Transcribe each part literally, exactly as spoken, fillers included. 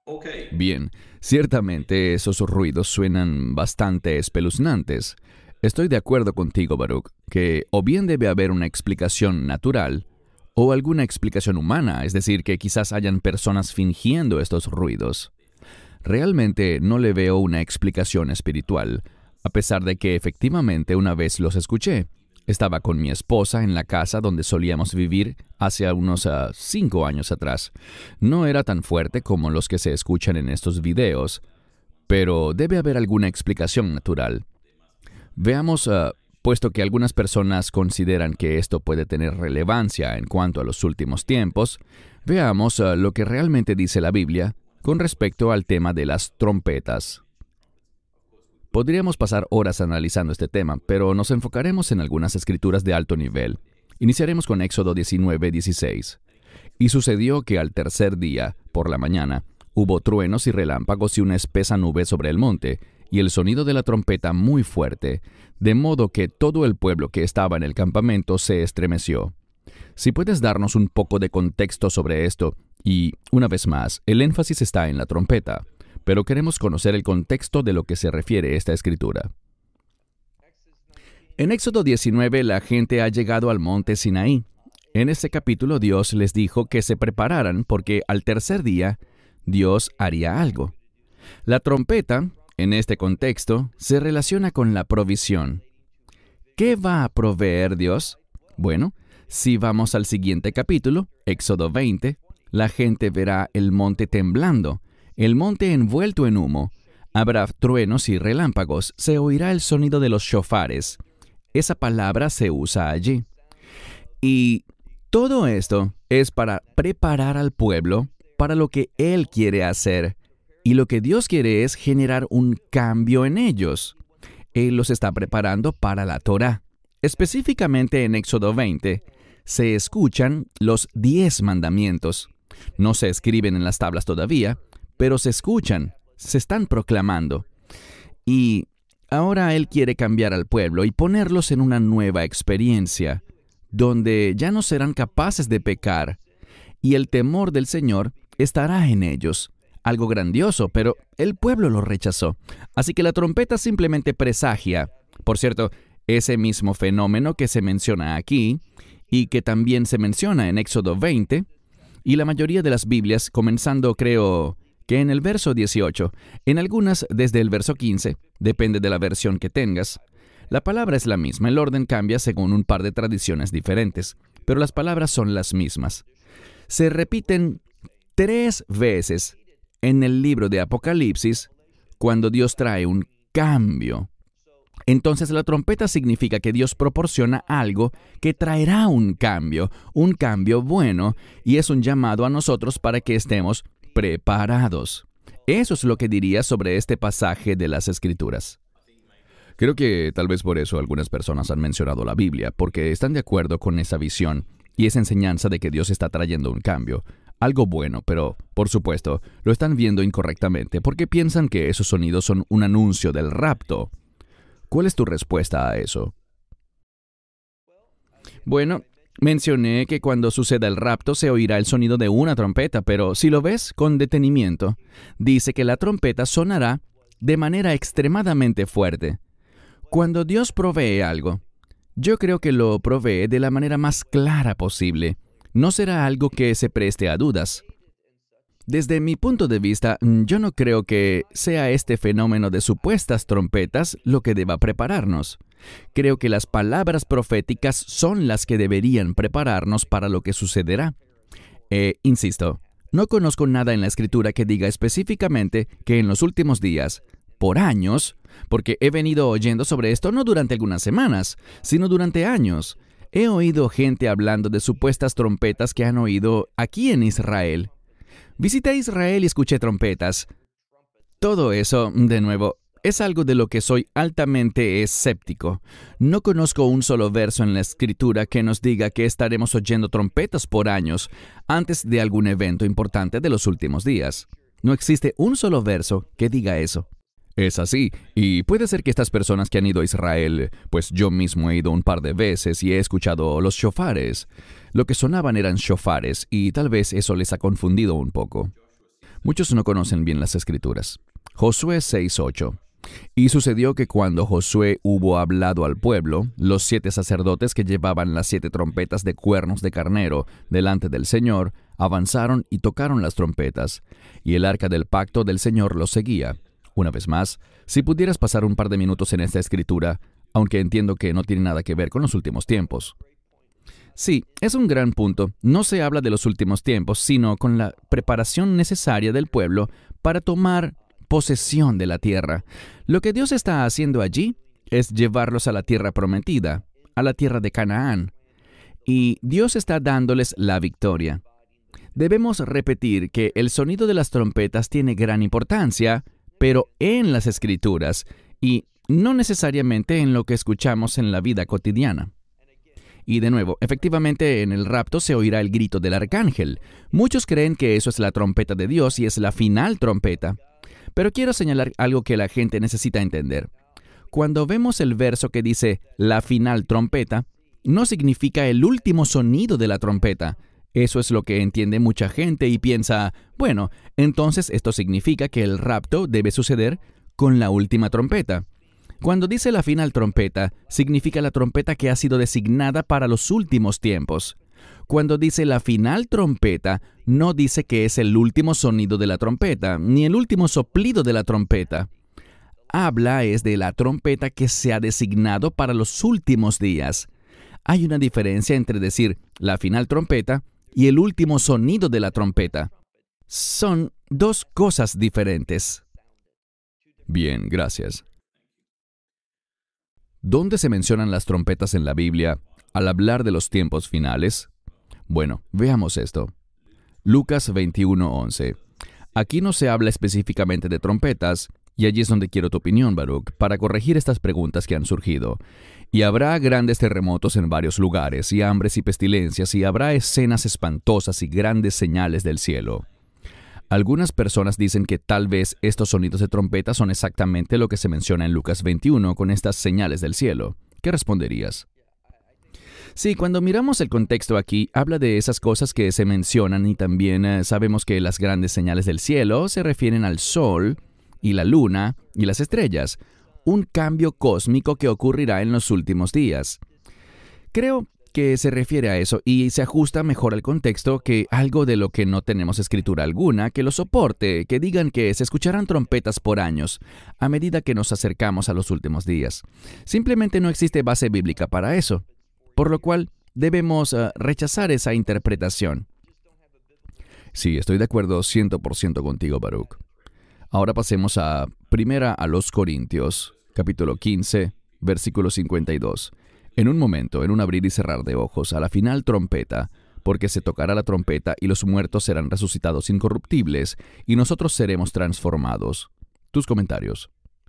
Bien, ciertamente esos ruidos suenan bastante espeluznantes. Estoy de acuerdo contigo, Baruch, que o bien debe haber una explicación natural o alguna explicación humana, es decir, que quizás hayan personas fingiendo estos ruidos. Realmente no le veo una explicación espiritual, a pesar de que efectivamente una vez los escuché. Estaba con mi esposa en la casa donde solíamos vivir hace unos uh, cinco años atrás. No era tan fuerte como los que se escuchan en estos videos, pero debe haber alguna explicación natural. Veamos, uh, puesto que algunas personas consideran que esto puede tener relevancia en cuanto a los últimos tiempos, veamos uh, lo que realmente dice la Biblia con respecto al tema de las trompetas. Podríamos pasar horas analizando este tema, pero nos enfocaremos en algunas escrituras de alto nivel. Iniciaremos con Éxodo diecinueve, dieciséis. Y sucedió que al tercer día, por la mañana, hubo truenos y relámpagos y una espesa nube sobre el monte, y el sonido de la trompeta muy fuerte, de modo que todo el pueblo que estaba en el campamento se estremeció. Si puedes darnos un poco de contexto sobre esto, y, una vez más, el énfasis está en la trompeta, pero queremos conocer el contexto de lo que se refiere esta escritura. En Éxodo diecinueve, la gente ha llegado al monte Sinaí. En este capítulo, Dios les dijo que se prepararan porque al tercer día, Dios haría algo. La trompeta, en este contexto, se relaciona con la provisión. ¿Qué va a proveer Dios? Bueno, si vamos al siguiente capítulo, Éxodo veinte, la gente verá el monte temblando, el monte envuelto en humo. Habrá truenos y relámpagos, se oirá el sonido de los shofares. Esa palabra se usa allí. Y todo esto es para preparar al pueblo para lo que Él quiere hacer. Y lo que Dios quiere es generar un cambio en ellos. Él los está preparando para la Torá. Específicamente en Éxodo veinte, se escuchan los diez mandamientos. No se escriben en las tablas todavía, pero se escuchan, se están proclamando. Y ahora Él quiere cambiar al pueblo y ponerlos en una nueva experiencia, donde ya no serán capaces de pecar, y el temor del Señor estará en ellos. Algo grandioso, pero el pueblo lo rechazó. Así que la trompeta simplemente presagia, por cierto, ese mismo fenómeno que se menciona aquí, y que también se menciona en Éxodo veinte, y la mayoría de las Biblias, comenzando, creo, que en el verso dieciocho, en algunas desde el verso quince, depende de la versión que tengas, la palabra es la misma, el orden cambia según un par de tradiciones diferentes, pero las palabras son las mismas. Se repiten tres veces en el libro de Apocalipsis cuando Dios trae un cambio. Entonces la trompeta significa que Dios proporciona algo que traerá un cambio, un cambio bueno, y es un llamado a nosotros para que estemos preparados. Eso es lo que diría sobre este pasaje de las Escrituras. Creo que tal vez por eso algunas personas han mencionado la Biblia, porque están de acuerdo con esa visión y esa enseñanza de que Dios está trayendo un cambio, algo bueno, pero, por supuesto, lo están viendo incorrectamente porque piensan que esos sonidos son un anuncio del rapto. ¿Cuál es tu respuesta a eso? Bueno, mencioné que cuando suceda el rapto se oirá el sonido de una trompeta, pero si lo ves con detenimiento, dice que la trompeta sonará de manera extremadamente fuerte. Cuando Dios provee algo, yo creo que lo provee de la manera más clara posible. No será algo que se preste a dudas. Desde mi punto de vista, yo no creo que sea este fenómeno de supuestas trompetas lo que deba prepararnos. Creo que las palabras proféticas son las que deberían prepararnos para lo que sucederá. Eh, insisto, no conozco nada en la Escritura que diga específicamente que en los últimos días, por años, porque he venido oyendo sobre esto no durante algunas semanas, sino durante años. He oído gente hablando de supuestas trompetas que han oído aquí en Israel. Visité Israel y escuché trompetas. Todo eso, de nuevo, es algo de lo que soy altamente escéptico. No conozco un solo verso en la Escritura que nos diga que estaremos oyendo trompetas por años antes de algún evento importante de los últimos días. No existe un solo verso que diga eso. Es así, y puede ser que estas personas que han ido a Israel, pues yo mismo he ido un par de veces y he escuchado los shofares. Lo que sonaban eran shofares, y tal vez eso les ha confundido un poco. Muchos no conocen bien las Escrituras. Josué seis ocho. Y sucedió que cuando Josué hubo hablado al pueblo, los siete sacerdotes que llevaban las siete trompetas de cuernos de carnero delante del Señor, avanzaron y tocaron las trompetas, y el arca del pacto del Señor los seguía. Una vez más, si pudieras pasar un par de minutos en esta escritura, aunque entiendo que no tiene nada que ver con los últimos tiempos. Sí, es un gran punto. No se habla de los últimos tiempos, sino con la preparación necesaria del pueblo para tomar posesión de la tierra. Lo que Dios está haciendo allí es llevarlos a la tierra prometida, a la tierra de Canaán. Y Dios está dándoles la victoria. Debemos repetir que el sonido de las trompetas tiene gran importancia, pero en las Escrituras, y no necesariamente en lo que escuchamos en la vida cotidiana. Y de nuevo, efectivamente en el rapto se oirá el grito del arcángel. Muchos creen que eso es la trompeta de Dios y es la final trompeta. Pero quiero señalar algo que la gente necesita entender. Cuando vemos el verso que dice la final trompeta, no significa el último sonido de la trompeta. Eso es lo que entiende mucha gente y piensa, bueno, entonces esto significa que el rapto debe suceder con la última trompeta. Cuando dice la final trompeta, significa la trompeta que ha sido designada para los últimos tiempos. Cuando dice la final trompeta, no dice que es el último sonido de la trompeta, ni el último soplido de la trompeta. Habla es de la trompeta que se ha designado para los últimos días. Hay una diferencia entre decir la final trompeta y el último sonido de la trompeta. Son dos cosas diferentes. Bien, gracias. ¿Dónde se mencionan las trompetas en la Biblia al hablar de los tiempos finales? Bueno, veamos esto. Lucas veintiuno once. Aquí no se habla específicamente de trompetas, y allí es donde quiero tu opinión, Baruch, para corregir estas preguntas que han surgido. Y habrá grandes terremotos en varios lugares, y hambres y pestilencias, y habrá escenas espantosas y grandes señales del cielo. Algunas personas dicen que tal vez estos sonidos de trompeta son exactamente lo que se menciona en Lucas veintiuno con estas señales del cielo. ¿Qué responderías? Sí, cuando miramos el contexto aquí, habla de esas cosas que se mencionan y también eh, sabemos que las grandes señales del cielo se refieren al sol y la luna y las estrellas, un cambio cósmico que ocurrirá en los últimos días. Creo que se refiere a eso y se ajusta mejor al contexto que algo de lo que no tenemos escritura alguna que lo soporte, que digan que se escucharán trompetas por años a medida que nos acercamos a los últimos días. Simplemente no existe base bíblica para eso, por lo cual debemos uh, rechazar esa interpretación. Sí, estoy de acuerdo cien por ciento contigo, Baruch. Ahora pasemos a Primera a los Corintios, capítulo quince, versículo cincuenta y dos. En un momento, en un abrir y cerrar de ojos, a la final trompeta, porque se tocará la trompeta y los muertos serán resucitados incorruptibles, y nosotros seremos transformados. Tus comentarios.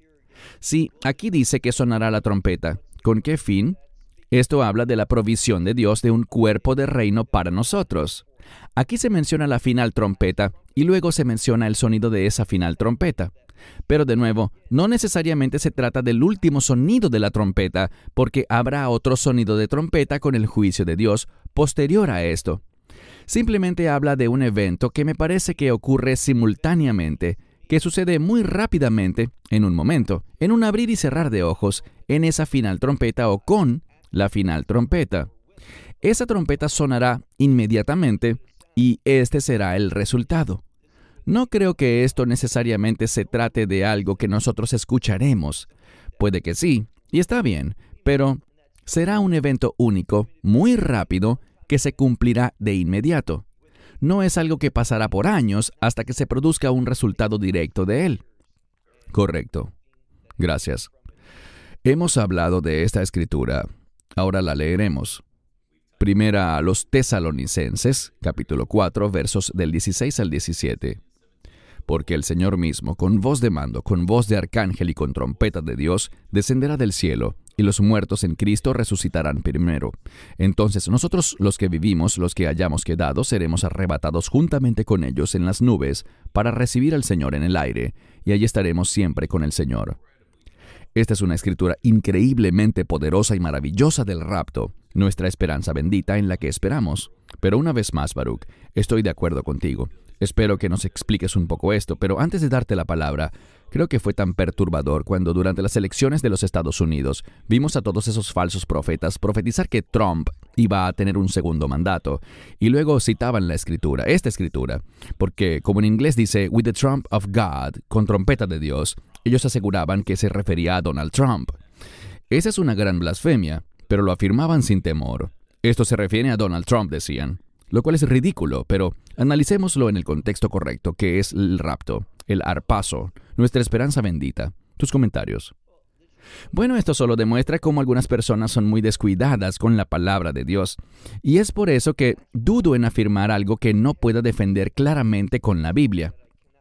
Sí, aquí dice que sonará la trompeta. ¿Con qué fin? Esto habla de la provisión de Dios de un cuerpo de reino para nosotros. Aquí se menciona la final trompeta y luego se menciona el sonido de esa final trompeta. Pero de nuevo, no necesariamente se trata del último sonido de la trompeta, porque habrá otro sonido de trompeta con el juicio de Dios posterior a esto. Simplemente habla de un evento que me parece que ocurre simultáneamente, que sucede muy rápidamente, en un momento, en un abrir y cerrar de ojos, en esa final trompeta o con la final trompeta. Esa trompeta sonará inmediatamente y este será el resultado. No creo que esto necesariamente se trate de algo que nosotros escucharemos. Puede que sí, y está bien, pero será un evento único, muy rápido, que se cumplirá de inmediato. No es algo que pasará por años hasta que se produzca un resultado directo de él. Correcto. Gracias. Hemos hablado de esta escritura. Ahora la leeremos. Primera a los Tesalonicenses, capítulo cuatro, versos del dieciséis al diecisiete. Porque el Señor mismo, con voz de mando, con voz de arcángel y con trompeta de Dios, descenderá del cielo, y los muertos en Cristo resucitarán primero. Entonces nosotros los que vivimos, los que hayamos quedado, seremos arrebatados juntamente con ellos en las nubes, para recibir al Señor en el aire, y allí estaremos siempre con el Señor. Esta es una escritura increíblemente poderosa y maravillosa del rapto, nuestra esperanza bendita en la que esperamos. Pero una vez más, Baruch, estoy de acuerdo contigo. Espero que nos expliques un poco esto, pero antes de darte la palabra, creo que fue tan perturbador cuando durante las elecciones de los Estados Unidos vimos a todos esos falsos profetas profetizar que Trump iba a tener un segundo mandato, y luego citaban la escritura, esta escritura, porque como en inglés dice "with the trump of God", con trompeta de Dios, ellos aseguraban que se refería a Donald Trump. Esa es una gran blasfemia, pero lo afirmaban sin temor. Esto se refiere a Donald Trump, decían. Lo cual es ridículo, pero analicémoslo en el contexto correcto, que es el rapto, el arpazo, nuestra esperanza bendita. Tus comentarios. Bueno, esto solo demuestra cómo algunas personas son muy descuidadas con la palabra de Dios, y es por eso que dudo en afirmar algo que no pueda defender claramente con la Biblia.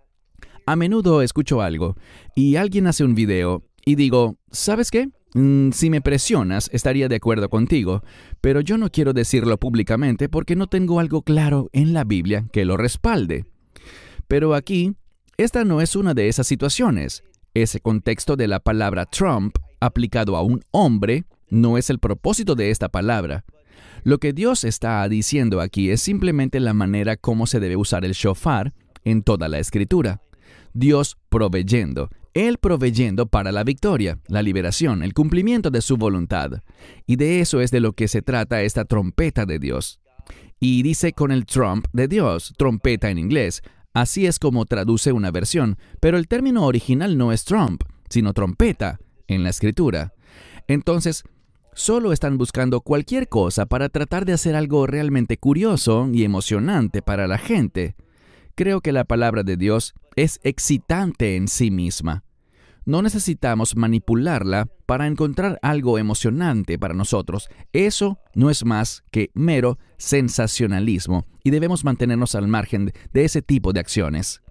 A menudo escucho algo, y alguien hace un video, y digo, ¿sabes qué? Mm, si me presionas, estaría de acuerdo contigo, pero yo no quiero decirlo públicamente porque no tengo algo claro en la Biblia que lo respalde. Pero aquí, esta no es una de esas situaciones. Ese contexto de la palabra Trump aplicado a un hombre no es el propósito de esta palabra. Lo que Dios está diciendo aquí es simplemente la manera como se debe usar el shofar en toda la Escritura. Dios proveyendo. Él proveyendo para la victoria, la liberación, el cumplimiento de su voluntad. Y de eso es de lo que se trata esta trompeta de Dios. Y dice con el trump de Dios, trompeta en inglés. Así es como traduce una versión, pero el término original no es trump, sino trompeta en la Escritura. Entonces, solo están buscando cualquier cosa para tratar de hacer algo realmente curioso y emocionante para la gente. Creo que la palabra de Dios es excitante en sí misma. No necesitamos manipularla para encontrar algo emocionante para nosotros. Eso no es más que mero sensacionalismo y debemos mantenernos al margen de ese tipo de acciones.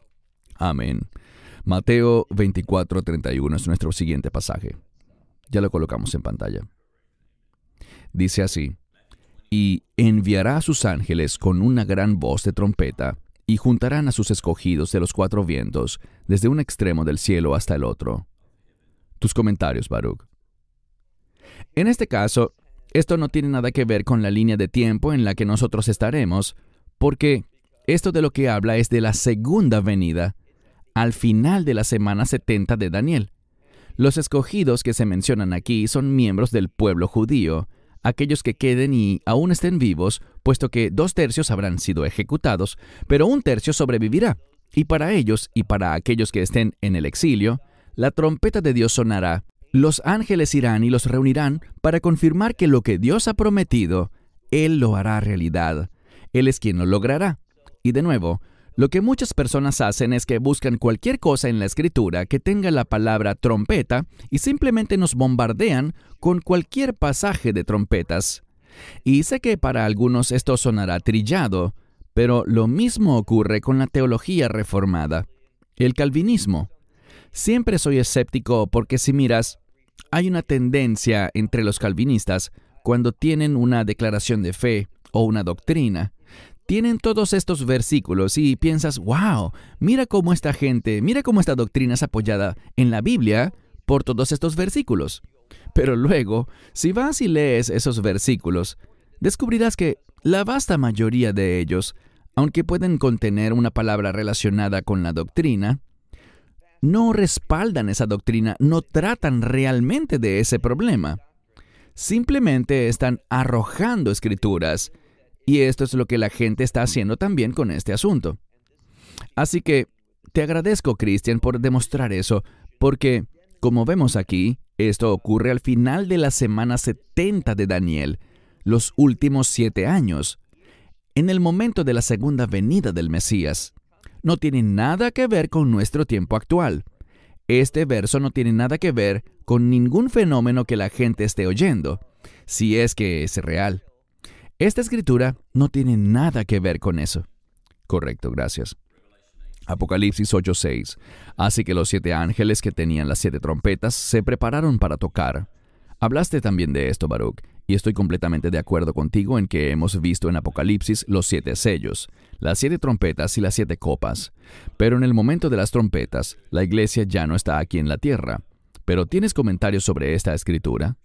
Amén. Mateo veinticuatro treinta y uno es nuestro siguiente pasaje. Ya lo colocamos en pantalla. Dice así: y enviará a sus ángeles con una gran voz de trompeta, y juntarán a sus escogidos de los cuatro vientos, desde un extremo del cielo hasta el otro. Tus comentarios, Baruch. En este caso, esto no tiene nada que ver con la línea de tiempo en la que nosotros estaremos, porque esto de lo que habla es de la segunda venida, al final de la semana setenta de Daniel. Los escogidos que se mencionan aquí son miembros del pueblo judío, aquellos que queden y aún estén vivos, puesto que dos tercios habrán sido ejecutados, pero un tercio sobrevivirá. Y para ellos y para aquellos que estén en el exilio, la trompeta de Dios sonará. Los ángeles irán y los reunirán para confirmar que lo que Dios ha prometido, Él lo hará realidad. Él es quien lo logrará. Y de nuevo, lo que muchas personas hacen es que buscan cualquier cosa en la Escritura que tenga la palabra trompeta y simplemente nos bombardean con cualquier pasaje de trompetas. Y sé que para algunos esto sonará trillado, pero lo mismo ocurre con la teología reformada, el calvinismo. Siempre soy escéptico porque si miras, hay una tendencia entre los calvinistas cuando tienen una declaración de fe o una doctrina. Tienen todos estos versículos y piensas, wow, mira cómo esta gente, mira cómo esta doctrina es apoyada en la Biblia por todos estos versículos. Pero luego, si vas y lees esos versículos, descubrirás que la vasta mayoría de ellos, aunque pueden contener una palabra relacionada con la doctrina, no respaldan esa doctrina, no tratan realmente de ese problema. Simplemente están arrojando escrituras. Y esto es lo que la gente está haciendo también con este asunto. Así que te agradezco, Christian, por demostrar eso, porque, como vemos aquí, esto ocurre al final de la semana setenta de Daniel, los últimos siete años, en el momento de la segunda venida del Mesías. No tiene nada que ver con nuestro tiempo actual. Este verso no tiene nada que ver con ningún fenómeno que la gente esté oyendo, si es que es real. Esta escritura no tiene nada que ver con eso. Correcto, gracias. Apocalipsis ocho seis. Así que los siete ángeles que tenían las siete trompetas se prepararon para tocar. Hablaste también de esto, Baruch, y estoy completamente de acuerdo contigo en que hemos visto en Apocalipsis los siete sellos, las siete trompetas y las siete copas. Pero en el momento de las trompetas, la iglesia ya no está aquí en la tierra. ¿Pero tienes comentarios sobre esta escritura?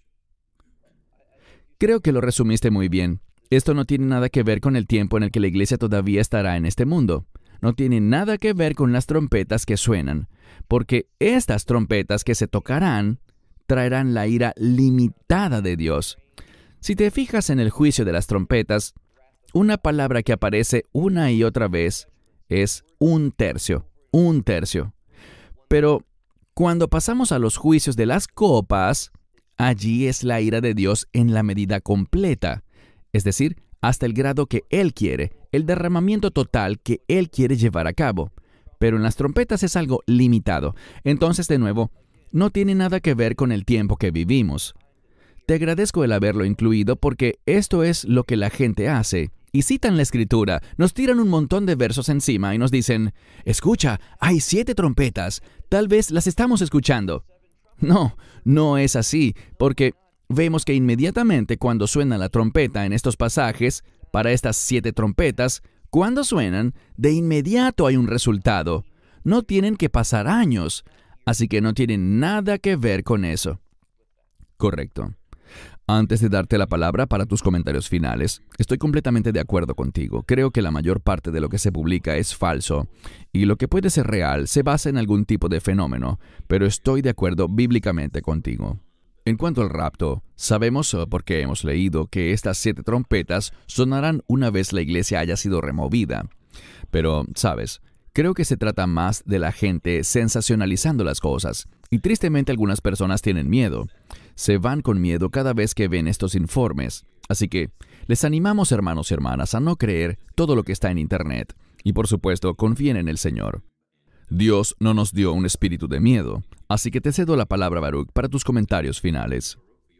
Creo que lo resumiste muy bien. Esto no tiene nada que ver con el tiempo en el que la iglesia todavía estará en este mundo. no tiene nada que ver con las trompetas que suenan, porque estas trompetas que se tocarán traerán la ira limitada de Dios. Si te fijas en el juicio de las trompetas, una palabra que aparece una y otra vez es un tercio, un tercio. Pero cuando pasamos a los juicios de las copas, allí es la ira de Dios en la medida completa, es decir, hasta el grado que Él quiere, el derramamiento total que Él quiere llevar a cabo. Pero en las trompetas es algo limitado. Entonces, de nuevo, no tiene nada que ver con el tiempo que vivimos. Te agradezco el haberlo incluido porque esto es lo que la gente hace. Y citan la Escritura, nos tiran un montón de versos encima y nos dicen, escucha, hay siete trompetas, tal vez las estamos escuchando. No, no es así, porque vemos que inmediatamente cuando suena la trompeta en estos pasajes, para estas siete trompetas, cuando suenan, de inmediato hay un resultado. No tienen que pasar años, así que no tienen nada que ver con eso. Correcto. Antes de darte la palabra para tus comentarios finales, estoy completamente de acuerdo contigo. Creo que la mayor parte de lo que se publica es falso, y lo que puede ser real se basa en algún tipo de fenómeno, pero estoy de acuerdo bíblicamente contigo. En cuanto al rapto, sabemos, porque hemos leído, que estas siete trompetas sonarán una vez la iglesia haya sido removida. Pero, ¿sabes? Creo que se trata más de la gente sensacionalizando las cosas, y tristemente algunas personas tienen miedo. Se van con miedo cada vez que ven estos informes. Así que les animamos, hermanos y hermanas, a no creer todo lo que está en Internet. Y por supuesto, confíen en el Señor. Dios no nos dio un espíritu de miedo, así que te cedo la palabra, Baruch, para tus comentarios finales.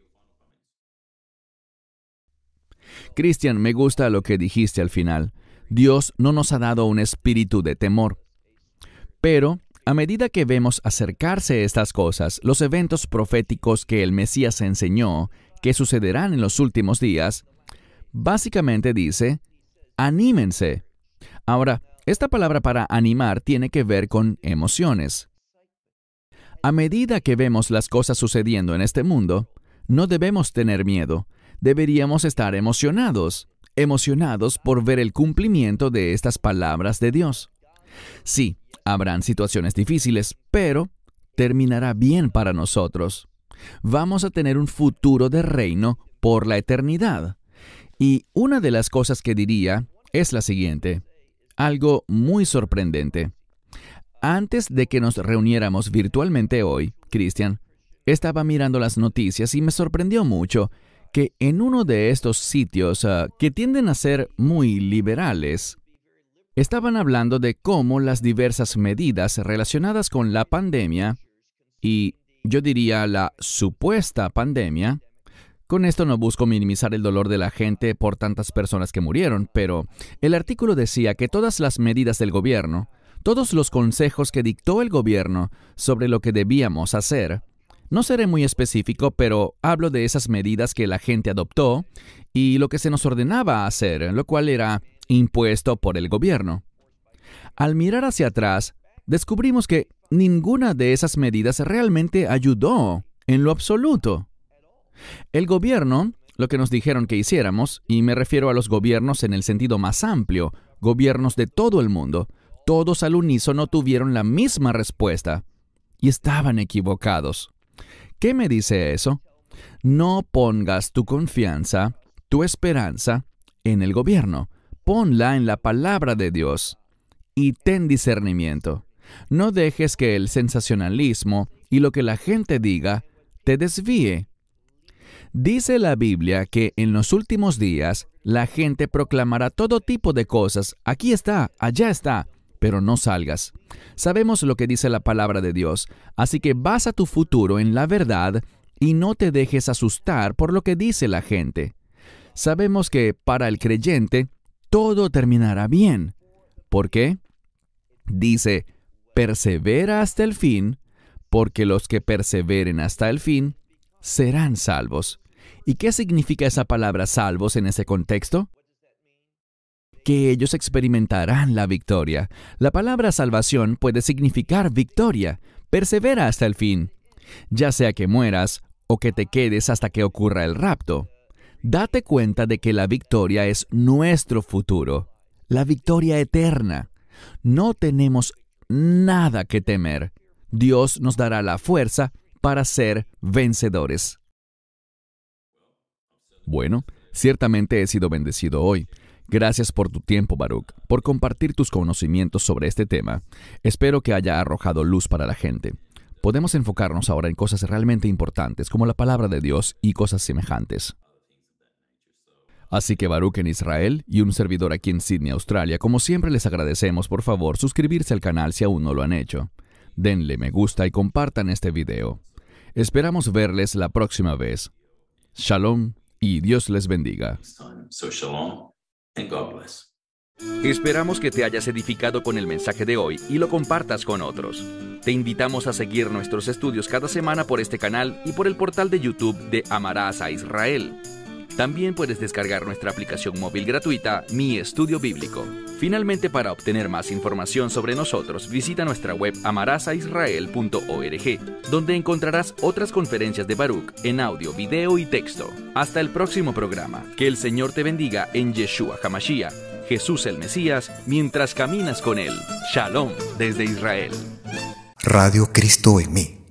Cristian, me gusta lo que dijiste al final. Dios no nos ha dado un espíritu de temor. Pero, a medida que vemos acercarse estas cosas, los eventos proféticos que el Mesías enseñó, que sucederán en los últimos días, básicamente dice, anímense. Ahora, esta palabra para animar tiene que ver con emociones. A medida que vemos las cosas sucediendo en este mundo, no debemos tener miedo, deberíamos estar emocionados, emocionados por ver el cumplimiento de estas palabras de Dios. Sí, habrán situaciones difíciles, pero terminará bien para nosotros. Vamos a tener un futuro de reino por la eternidad. Y una de las cosas que diría es la siguiente, algo muy sorprendente. Antes de que nos reuniéramos virtualmente hoy, Cristian, estaba mirando las noticias y me sorprendió mucho que en uno de estos sitios uh, que tienden a ser muy liberales, estaban hablando de cómo las diversas medidas relacionadas con la pandemia, y yo diría la supuesta pandemia, con esto no busco minimizar el dolor de la gente por tantas personas que murieron, pero el artículo decía que todas las medidas del gobierno, todos los consejos que dictó el gobierno sobre lo que debíamos hacer, no seré muy específico, pero hablo de esas medidas que la gente adoptó y lo que se nos ordenaba hacer, lo cual era impuesto por el gobierno. Al mirar hacia atrás, descubrimos que ninguna de esas medidas realmente ayudó en lo absoluto. El gobierno, lo que nos dijeron que hiciéramos, y me refiero a los gobiernos en el sentido más amplio, gobiernos de todo el mundo, todos al unísono tuvieron la misma respuesta y estaban equivocados. ¿Qué me dice eso? No pongas tu confianza, tu esperanza en el gobierno. Ponla en la palabra de Dios y ten discernimiento. No dejes que el sensacionalismo y lo que la gente diga te desvíe. Dice la Biblia que en los últimos días la gente proclamará todo tipo de cosas. Aquí está, allá está, pero no salgas. Sabemos lo que dice la palabra de Dios, así que basa tu futuro en la verdad y no te dejes asustar por lo que dice la gente. Sabemos que para el creyente todo terminará bien. ¿Por qué? Dice, persevera hasta el fin, porque los que perseveren hasta el fin serán salvos. ¿Y qué significa esa palabra salvos en ese contexto? Que ellos experimentarán la victoria. La palabra salvación puede significar victoria. Persevera hasta el fin, ya sea que mueras o que te quedes hasta que ocurra el rapto. Date cuenta de que la victoria es nuestro futuro, la victoria eterna. No tenemos nada que temer. Dios nos dará la fuerza para ser vencedores. Bueno, ciertamente he sido bendecido hoy. Gracias por tu tiempo, Baruch, por compartir tus conocimientos sobre este tema. Espero que haya arrojado luz para la gente. Podemos enfocarnos ahora en cosas realmente importantes, como la palabra de Dios y cosas semejantes. Así que Baruch en Israel y un servidor aquí en Sydney, Australia, como siempre les agradecemos, por favor, suscribirse al canal si aún no lo han hecho. Denle me gusta y compartan este video. Esperamos verles la próxima vez. Shalom y Dios les bendiga. So shalom and God bless. Esperamos que te hayas edificado con el mensaje de hoy y lo compartas con otros. Te invitamos a seguir nuestros estudios cada semana por este canal y por el portal de YouTube de Amarás a Israel. También puedes descargar nuestra aplicación móvil gratuita, Mi Estudio Bíblico. Finalmente, para obtener más información sobre nosotros, visita nuestra web amarás a israel punto org, donde encontrarás otras conferencias de Baruch en audio, video y texto. Hasta el próximo programa. Que el Señor te bendiga en Yeshua HaMashiach, Jesús el Mesías, mientras caminas con Él. Shalom desde Israel. Radio Cristo en mí.